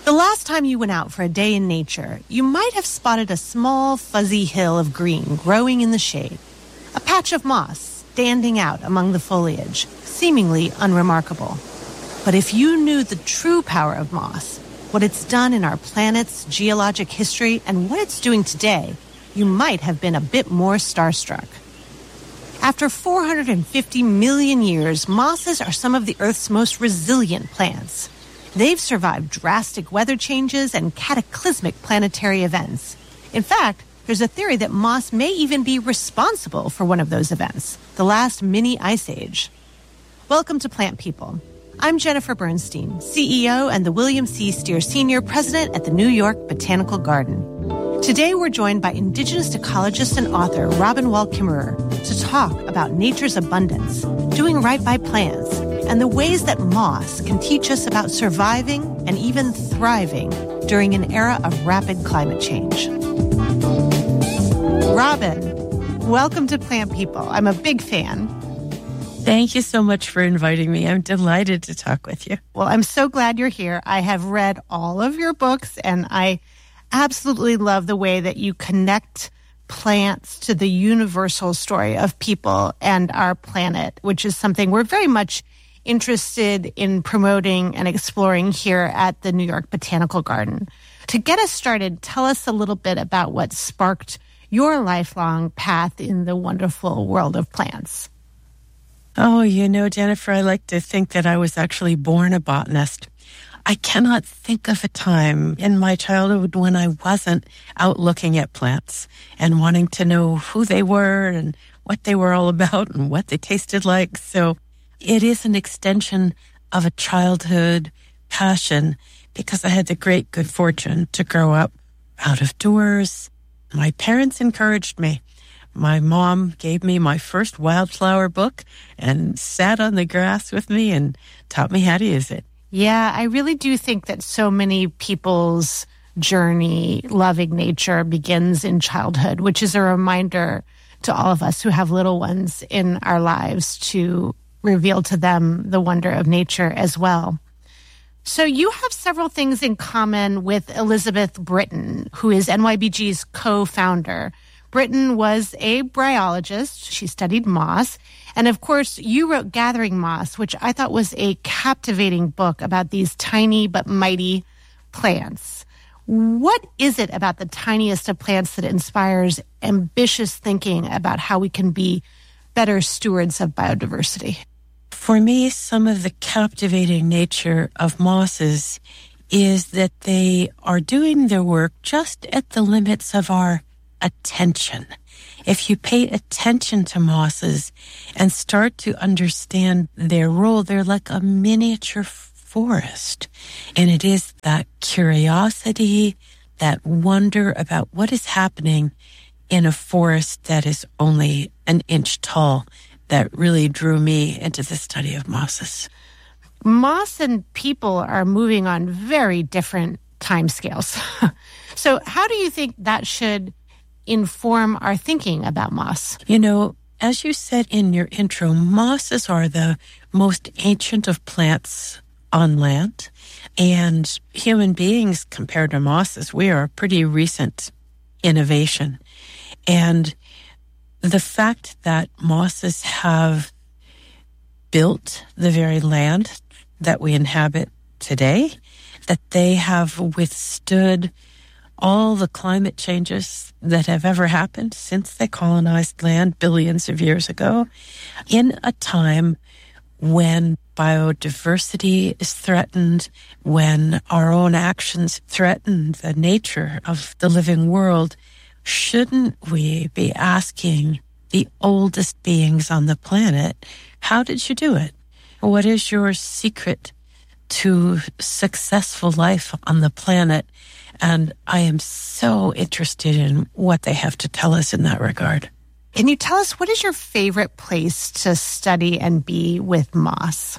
The last time you went out for a day in nature, you might have spotted a small, fuzzy hill of green growing in the shade, a patch of moss standing out among the foliage, seemingly unremarkable. But if you knew the true power of moss, what it's done in our planet's geologic history, and what it's doing today, you might have been a bit more starstruck. After 450 million years, mosses are some of the Earth's most resilient plants. They've survived drastic weather changes and cataclysmic planetary events. In fact, there's a theory that moss may even be responsible for one of those events, the last mini ice age. Welcome to Plant People. I'm Jennifer Bernstein, CEO and the William C. Steer Sr. President at the New York Botanical Garden. Today we're joined by Indigenous ecologist and author Robin Wall Kimmerer to talk about nature's abundance, doing right by plants, and the ways that moss can teach us about surviving and even thriving during an era of rapid climate change. Robin, welcome to Plant People. I'm a big fan. Thank you so much for inviting me. I'm delighted to talk with you. Well, I'm so glad you're here. I have read all of your books, and I absolutely love the way that you connect plants to the universal story of people and our planet, which is something we're very much interested in promoting and exploring here at the New York Botanical Garden. To get us started, tell us a little bit about what sparked your lifelong path in the wonderful world of plants. Oh, Jennifer, I like to think that I was actually born a botanist. I cannot think of a time in my childhood when I wasn't out looking at plants and wanting to know who they were and what they were all about and what they tasted like. So it is an extension of a childhood passion because I had the great good fortune to grow up out of doors. My parents encouraged me. My mom gave me my first wildflower book and sat on the grass with me and taught me how to use it. Yeah, I really do think that so many people's journey loving nature begins in childhood, which is a reminder to all of us who have little ones in our lives to reveal to them the wonder of nature as well. So you have several things in common with Elizabeth Britton, who is NYBG's co-founder. Britton was a bryologist. She studied moss. And of course, you wrote Gathering Moss, which I thought was a captivating book about these tiny but mighty plants. What is it about the tiniest of plants that inspires ambitious thinking about how we can be better stewards of biodiversity? For me, some of the captivating nature of mosses is that they are doing their work just at the limits of our attention. If you pay attention to mosses and start to understand their role, they're like a miniature forest. And it is that curiosity, that wonder about what is happening in a forest that is only an inch tall that really drew me into the study of mosses. Moss and people are moving on very different timescales. So how do you think that should inform our thinking about moss? As you said in your intro, mosses are the most ancient of plants on land. And human beings, compared to mosses, we are a pretty recent innovation. And the fact that mosses have built the very land that we inhabit today, that they have withstood all the climate changes that have ever happened since they colonized land billions of years ago, in a time when biodiversity is threatened, when our own actions threaten the nature of the living world, shouldn't we be asking the oldest beings on the planet, how did you do it? What is your secret to successful life on the planet? And I am so interested in what they have to tell us in that regard. Can you tell us, what is your favorite place to study and be with moss?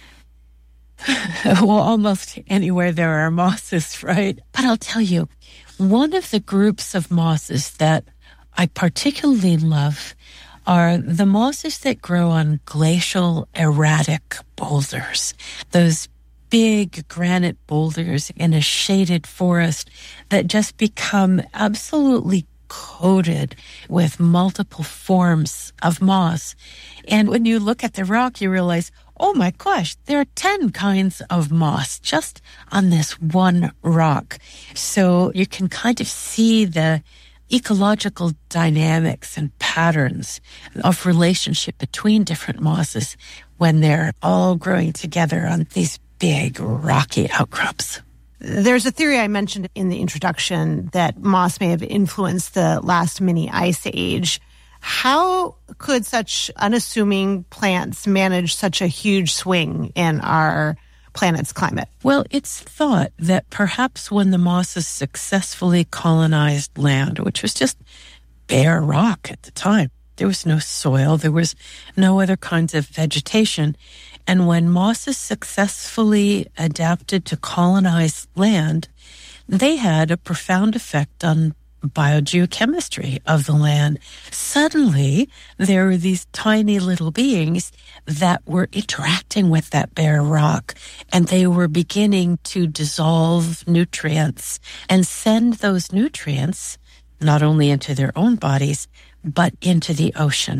Well, almost anywhere there are mosses, right? But I'll tell you, one of the groups of mosses that I particularly love are the mosses that grow on glacial erratic boulders. Those big granite boulders in a shaded forest that just become absolutely coated with multiple forms of moss. And when you look at the rock, you realize, oh my gosh, there are 10 kinds of moss just on this one rock. So you can kind of see the ecological dynamics and patterns of relationship between different mosses when they're all growing together on these big rocky outcrops. There's a theory I mentioned in the introduction that moss may have influenced the last mini ice age. How could such unassuming plants manage such a huge swing in our planet's climate? Well, it's thought that perhaps when the mosses successfully colonized land, which was just bare rock at the time, there was no soil, there was no other kinds of vegetation. And when mosses successfully adapted to colonize land, they had a profound effect on biogeochemistry of the land. Suddenly, there were these tiny little beings that were interacting with that bare rock, and they were beginning to dissolve nutrients and send those nutrients not only into their own bodies, but into the ocean.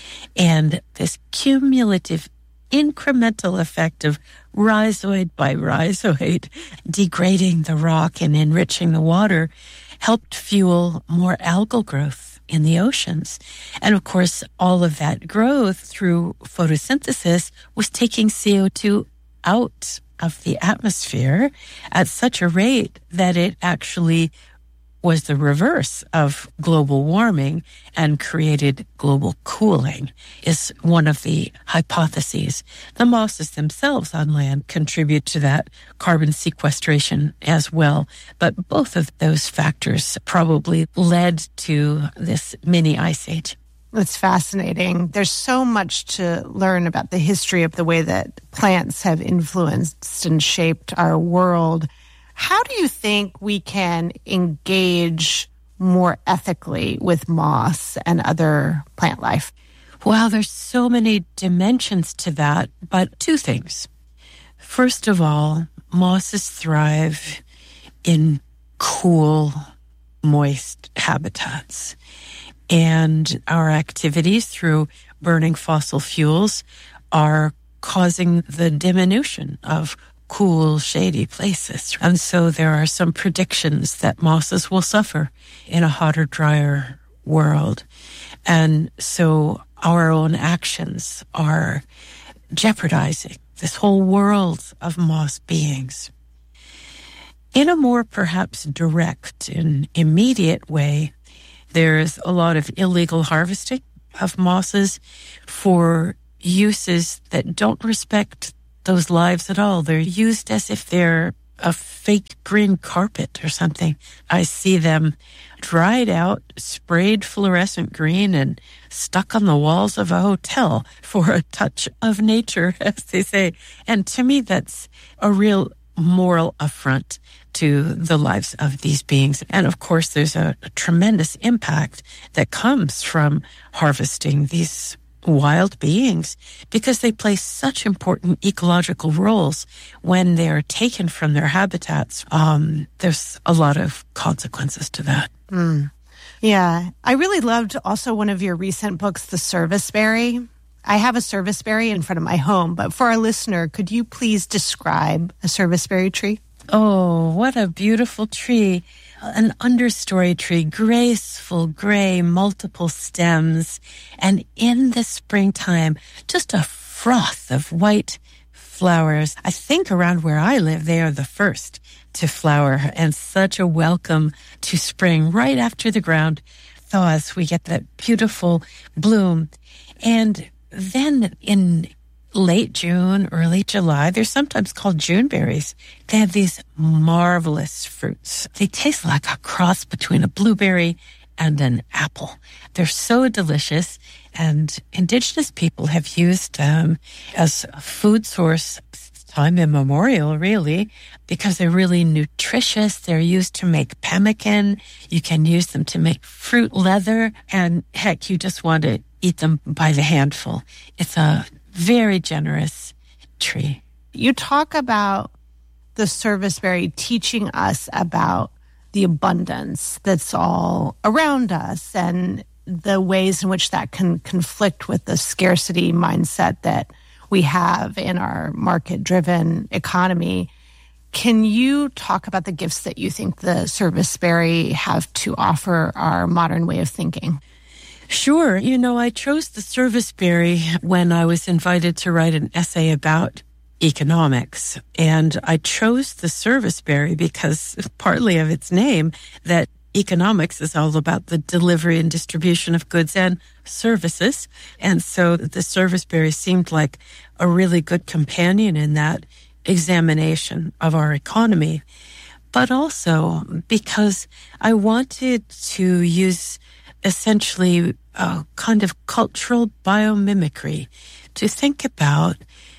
And this cumulative incremental effect of rhizoid by rhizoid degrading the rock and enriching the water helped fuel more algal growth in the oceans. And of course, all of that growth through photosynthesis was taking CO2 out of the atmosphere at such a rate that it actually was the reverse of global warming and created global cooling, is one of the hypotheses. The mosses themselves on land contribute to that carbon sequestration as well, but both of those factors probably led to this mini ice age. It's fascinating. There's so much to learn about the history of the way that plants have influenced and shaped our world. How do you think we can engage more ethically with moss and other plant life? Well, there's so many dimensions to that, but two things. First of all, mosses thrive in cool, moist habitats. And our activities through burning fossil fuels are causing the diminution of cool, shady places. And so there are some predictions that mosses will suffer in a hotter, drier world. And so our own actions are jeopardizing this whole world of moss beings. In a more perhaps direct and immediate way, there's a lot of illegal harvesting of mosses for uses that don't respect those lives at all. They're used as if they're a fake green carpet or something. I see them dried out, sprayed fluorescent green, and stuck on the walls of a hotel for a touch of nature, as they say. And to me, that's a real moral affront to the lives of these beings. And of course, there's a tremendous impact that comes from harvesting these wild beings because they play such important ecological roles when they're taken from their habitats. There's a lot of consequences to that. Yeah. I really loved also one of your recent books, The Serviceberry. I have a serviceberry in front of my home, but for our listener, could you please describe a serviceberry tree? Oh, what a beautiful tree. An understory tree, graceful, gray, multiple stems. And in the springtime, just a froth of white flowers. I think around where I live, they are the first to flower, and such a welcome to spring. Right after the ground thaws, we get that beautiful bloom. And then in late June, early July, they're sometimes called Juneberries. They have these marvelous fruits. They taste like a cross between a blueberry and an apple. They're so delicious, and indigenous people have used them as a food source time immemorial, really, because they're really nutritious. They're used to make pemmican. You can use them to make fruit leather, and heck, you just want to eat them by the handful. It's a very generous tree. You talk about the serviceberry teaching us about the abundance that's all around us and the ways in which that can conflict with the scarcity mindset that we have in our market-driven economy. Can you talk about the gifts that you think the serviceberry have to offer our modern way of thinking? Sure. I chose the serviceberry when I was invited to write an essay about economics. And I chose the serviceberry because partly of its name, that economics is all about the delivery and distribution of goods and services. And so the serviceberry seemed like a really good companion in that examination of our economy. But also because I wanted to use essentially a kind of cultural biomimicry to think about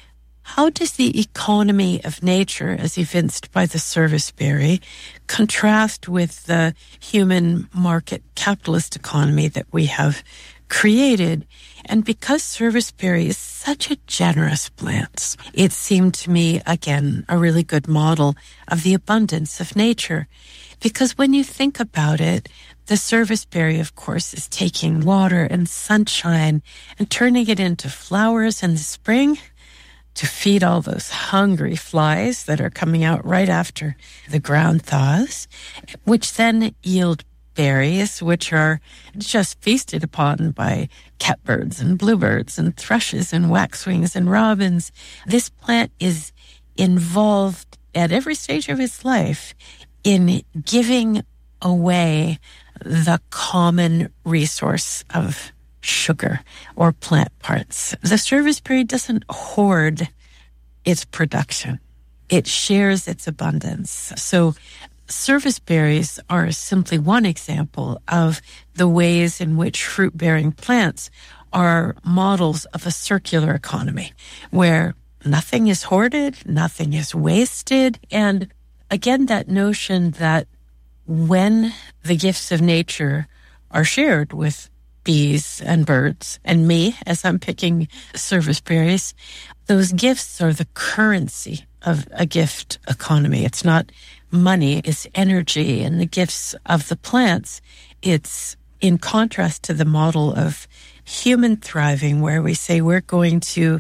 how does the economy of nature, as evinced by the serviceberry, contrast with the human market capitalist economy that we have created? And because serviceberry is such a generous plant, it seemed to me, again, a really good model of the abundance of nature. Because when you think about it, the serviceberry, of course, is taking water and sunshine and turning it into flowers in the spring to feed all those hungry flies that are coming out right after the ground thaws, which then yield berries, which are just feasted upon by catbirds and bluebirds and thrushes and waxwings and robins. This plant is involved at every stage of its life in giving away the common resource of sugar or plant parts. The serviceberry doesn't hoard its production. It shares its abundance. So serviceberries are simply one example of the ways in which fruit-bearing plants are models of a circular economy where nothing is hoarded, nothing is wasted. And again, that notion that when the gifts of nature are shared with bees and birds and me, as I'm picking serviceberries, those gifts are the currency of a gift economy. It's not money, it's energy. And the gifts of the plants, it's in contrast to the model of human thriving, where we say we're going to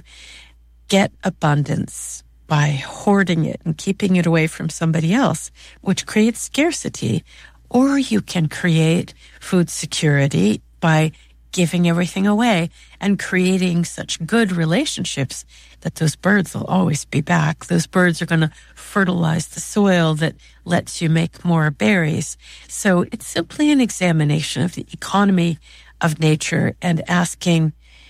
get abundance by hoarding it and keeping it away from somebody else, which creates scarcity. Or you can create food security by giving everything away and creating such good relationships that those birds will always be back. Those birds are going to fertilize the soil that lets you make more berries. So it's simply an examination of the economy of nature and asking,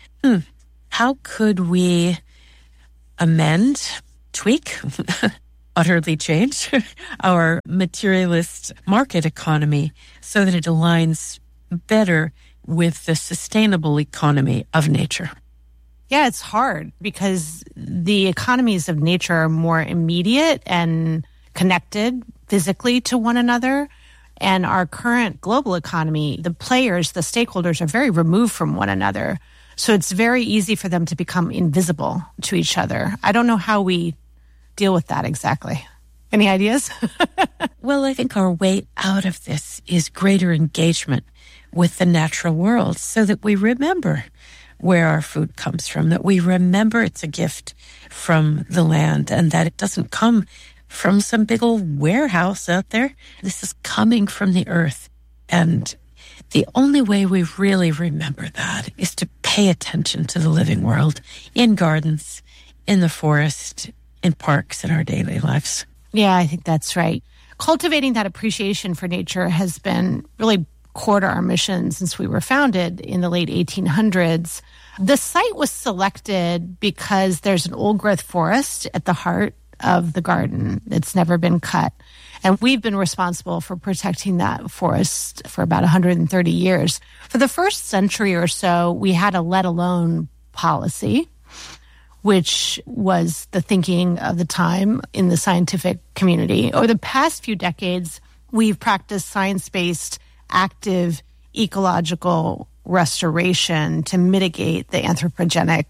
how could we amend, tweak, utterly change our materialist market economy so that it aligns better with the sustainable economy of nature? Yeah, it's hard because the economies of nature are more immediate and connected physically to one another. And our current global economy, the players, the stakeholders are very removed from one another. So it's very easy for them to become invisible to each other. I don't know how we deal with that exactly. Any ideas? Well, I think our way out of this is greater engagement with the natural world so that we remember where our food comes from, that we remember it's a gift from the land and that it doesn't come from some big old warehouse out there. This is coming from the earth. And the only way we really remember that is to pay attention to the living world in gardens, in the forest, in parks, in our daily lives. Yeah, I think that's right. Cultivating that appreciation for nature has been really core to our mission since we were founded in the late 1800s. The site was selected because there's an old-growth forest at the heart of the garden. It's never been cut. And we've been responsible for protecting that forest for about 130 years. For the first century or so, we had a let alone policy, which was the thinking of the time in the scientific community. Over the past few decades, we've practiced science-based active ecological restoration to mitigate the anthropogenic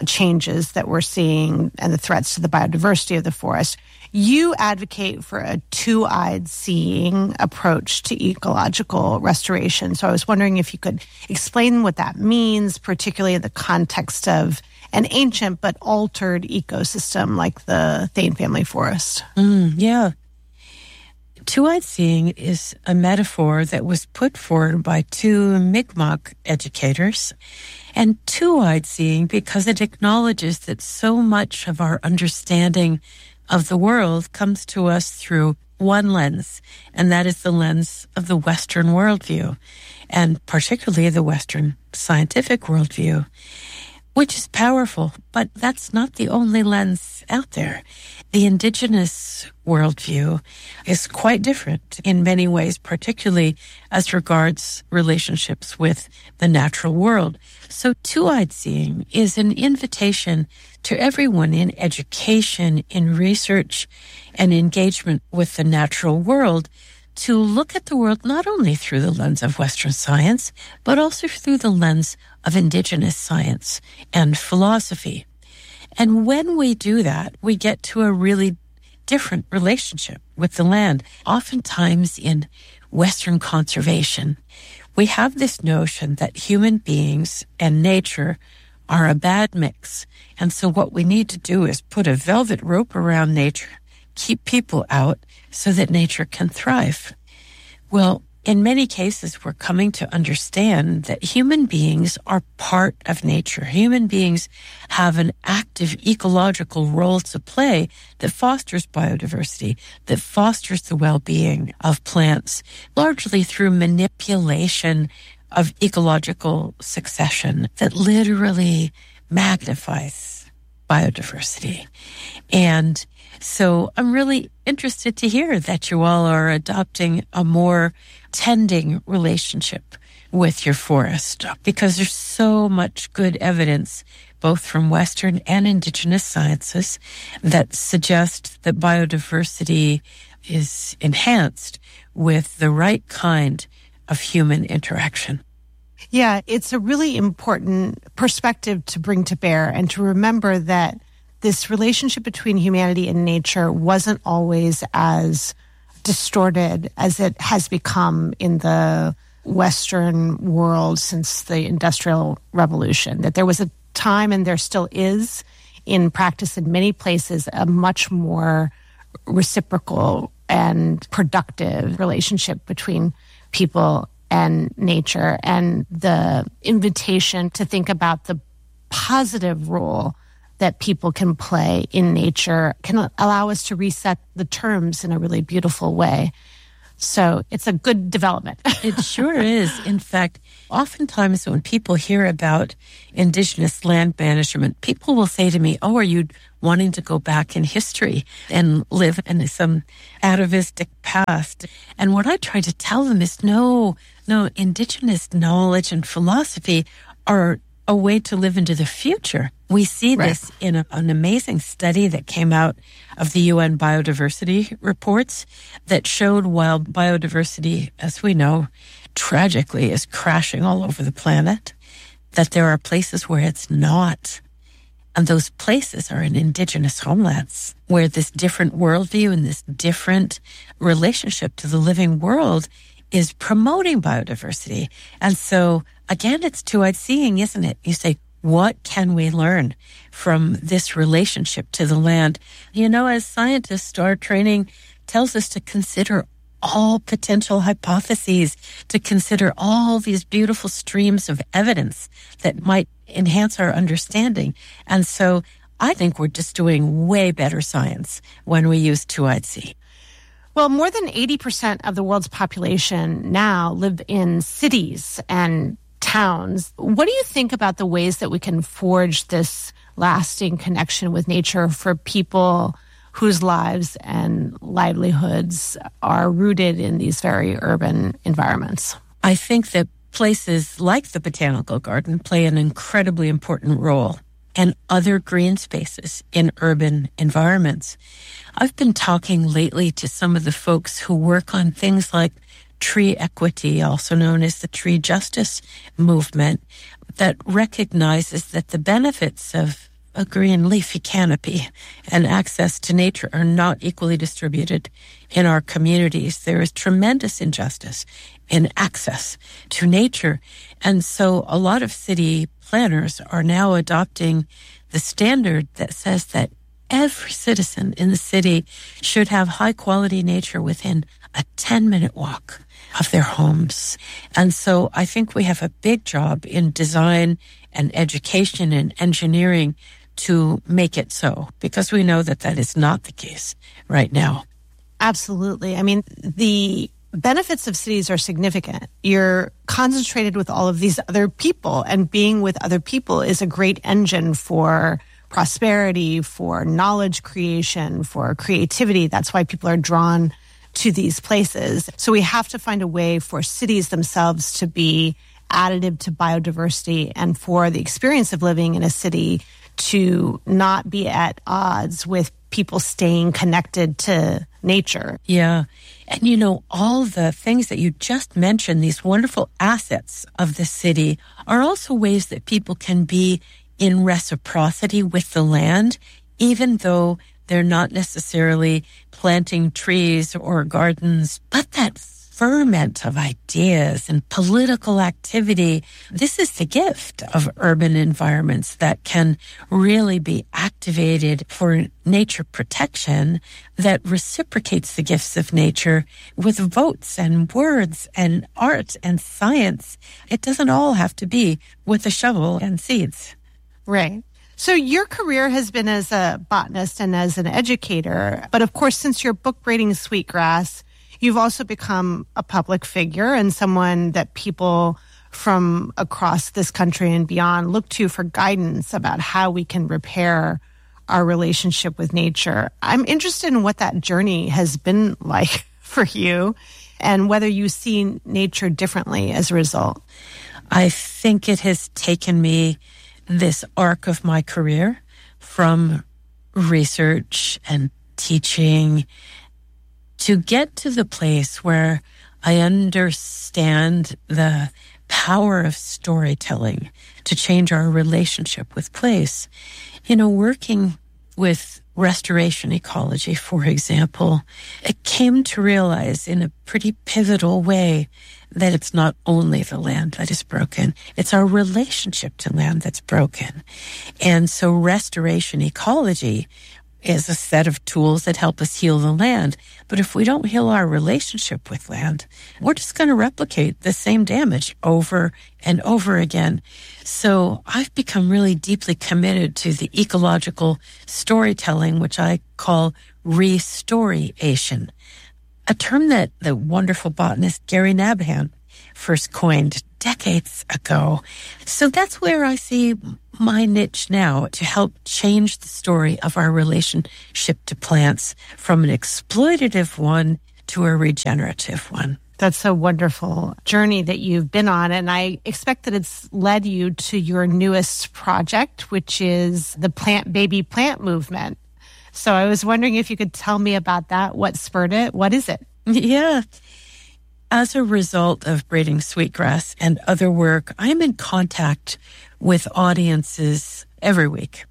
changes that we're seeing and the threats to the biodiversity of the forest. You advocate for a two-eyed seeing approach to ecological restoration. So I was wondering if you could explain what that means, particularly in the context of an ancient but altered ecosystem like the Thane family forest. Yeah. Two-eyed seeing is a metaphor that was put forward by two Mi'kmaq educators. And two-eyed seeing because it acknowledges that so much of our understanding of the world comes to us through one lens, and that is the lens of the Western worldview, and particularly the Western scientific worldview, which is powerful, but that's not the only lens out there. The indigenous worldview is quite different in many ways, particularly as regards relationships with the natural world. So two-eyed seeing is an invitation to everyone in education, in research, and engagement with the natural world to look at the world not only through the lens of Western science, but also through the lens of indigenous science and philosophy. And when we do that, we get to a really different relationship with the land. Oftentimes in Western conservation, we have this notion that human beings and nature are a bad mix. And so what we need to do is put a velvet rope around nature, keep people out so that nature can thrive. Well, in many cases, we're coming to understand that human beings are part of nature. Human beings have an active ecological role to play that fosters biodiversity, that fosters the well-being of plants, largely through manipulation of ecological succession that literally magnifies biodiversity. And so I'm really interested to hear that you all are adopting a more tending relationship with your forest, because there's so much good evidence, both from Western and indigenous sciences, that suggest that biodiversity is enhanced with the right kind of human interaction. Yeah, it's a really important perspective to bring to bear and to remember that this relationship between humanity and nature wasn't always as distorted as it has become in the Western world since the Industrial Revolution. That there was a time, and there still is in practice in many places, a much more reciprocal and productive relationship between people and nature, and the invitation to think about the positive role that people can play in nature can allow us to reset the terms in a really beautiful way. So it's a good development. It sure is. In fact, oftentimes when people hear about indigenous land management, people will say to me, "Oh, are you wanting to go back in history and live in some atavistic past?" And what I try to tell them is, no, indigenous knowledge and philosophy are a way to live into the future. We see this in an amazing study that came out of the UN biodiversity reports that showed while biodiversity, as we know, tragically is crashing all over the planet, that there are places where it's not. And those places are in indigenous homelands where this different worldview and this different relationship to the living world is promoting biodiversity. And so, again, it's two-eyed seeing, isn't it? You say, what can we learn from this relationship to the land? You know, as scientists, our training tells us to consider all potential hypotheses, to consider all these beautiful streams of evidence that might enhance our understanding. And so I think we're just doing way better science when we use two-eyed seeing. Well, more than 80% of the world's population now live in cities and towns. What do you think about the ways that we can forge this lasting connection with nature for people whose lives and livelihoods are rooted in these very urban environments? I think that places like the Botanical Garden play an incredibly important role, and other green spaces in urban environments. I've been talking lately to some of the folks who work on things like tree equity, also known as the tree justice movement, that recognizes that the benefits of a green leafy canopy and access to nature are not equally distributed in our communities. There is tremendous injustice in access to nature. And so a lot of city planners are now adopting the standard that says that every citizen in the city should have high-quality nature within a 10-minute walk of their homes. And so I think we have a big job in design and education and engineering to make it so, because we know that that is not the case right now. Absolutely. I mean, the benefits of cities are significant. You're concentrated with all of these other people, and being with other people is a great engine for prosperity, for knowledge creation, for creativity. That's why people are drawn to these places. So we have to find a way for cities themselves to be additive to biodiversity and for the experience of living in a city to not be at odds with people staying connected to nature. Yeah. And you know, all the things that you just mentioned, these wonderful assets of the city, are also ways that people can be in reciprocity with the land, even though they're not necessarily planting trees or gardens, but that ferment of ideas and political activity. This is the gift of urban environments that can really be activated for nature protection, that reciprocates the gifts of nature with votes and words and art and science. It doesn't all have to be with a shovel and seeds. Right. So your career has been as a botanist and as an educator, but of course, since your book Braiding Sweetgrass, you've also become a public figure and someone that people from across this country and beyond look to for guidance about how we can repair our relationship with nature. I'm interested in what that journey has been like for you and whether you see nature differently as a result. I think it has taken me this arc of my career from research and teaching to get to the place where I understand the power of storytelling to change our relationship with place. You know, working with restoration ecology, for example, it came to realize in a pretty pivotal way that it's not only the land that is broken, it's our relationship to land that's broken. And so restoration ecology is a set of tools that help us heal the land. But if we don't heal our relationship with land, we're just going to replicate the same damage over and over again. So I've become really deeply committed to the ecological storytelling, which I call restoriation, a term that the wonderful botanist Gary Nabhan first coined decades ago. So that's where I see my niche now, to help change the story of our relationship to plants from an exploitative one to a regenerative one. That's a wonderful journey that you've been on, and I expect that it's led you to your newest project, which is the Plant Baby Plant movement. So I was wondering if you could tell me about that. What spurred it? What is it? Yeah. As a result of Braiding Sweetgrass and other work, I'm in contact with audiences every week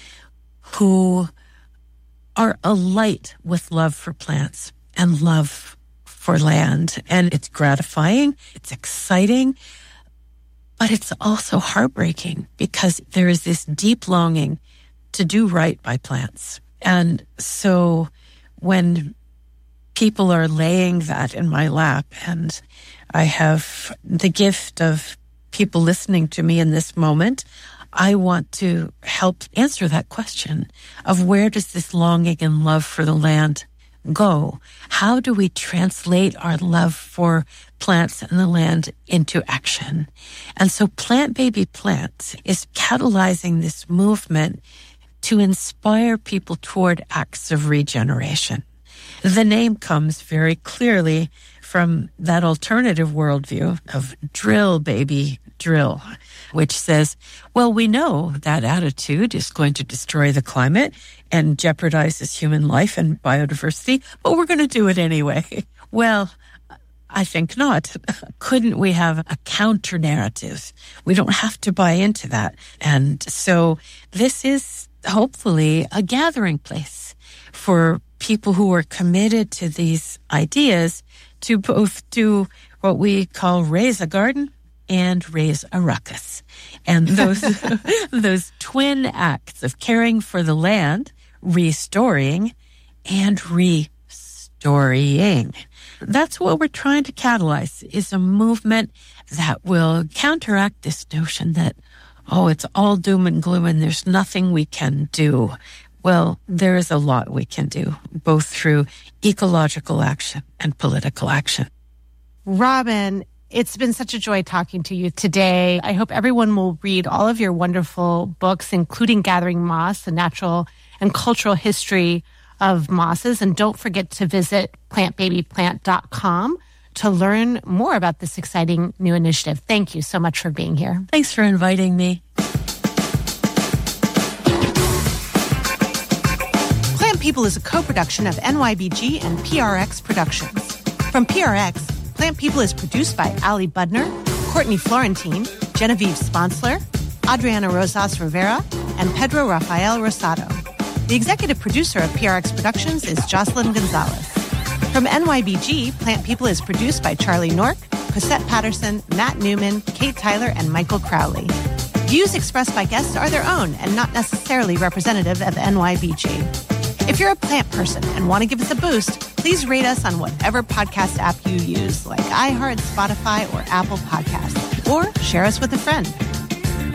who are alight with love for plants and love for land. And it's gratifying, it's exciting, but it's also heartbreaking because there is this deep longing to do right by plants. And so when people are laying that in my lap, and I have the gift of people listening to me in this moment, I want to help answer that question of where does this longing and love for the land go? How do we translate our love for plants and the land into action? And so Plant Baby Plant is catalyzing this movement to inspire people toward acts of regeneration. The name comes very clearly from that alternative worldview of drill, baby, drill, which says, well, we know that attitude is going to destroy the climate and jeopardizes human life and biodiversity, but we're going to do it anyway. Well, I think not. Couldn't we have a counter narrative? We don't have to buy into that. And so this is hopefully a gathering place for people who are committed to these ideas to both do what we call raise a garden and raise a ruckus. And those twin acts of caring for the land, restoring, and restorying. That's what we're trying to catalyze, is a movement that will counteract this notion that, oh, it's all doom and gloom and there's nothing we can do. Well, there is a lot we can do, both through ecological action and political action. Robin, it's been such a joy talking to you today. I hope everyone will read all of your wonderful books, including Gathering Moss, the natural and cultural history of mosses. And don't forget to visit plantbabyplant.com to learn more about this exciting new initiative. Thank you so much for being here. Thanks for inviting me. Plant People is a co-production of NYBG and PRX Productions. From PRX, Plant People is produced by Ali Budner, Courtney Florentine, Genevieve Sponsler, Adriana Rosas Rivera, and Pedro Rafael Rosado. The executive producer of PRX Productions is Jocelyn Gonzalez. From NYBG, Plant People is produced by Charlie Nork, Cosette Patterson, Matt Newman, Kate Tyler, and Michael Crowley. Views expressed by guests are their own and not necessarily representative of NYBG. If you're a plant person and want to give us a boost, please rate us on whatever podcast app you use, like iHeart, Spotify, or Apple Podcasts, or share us with a friend.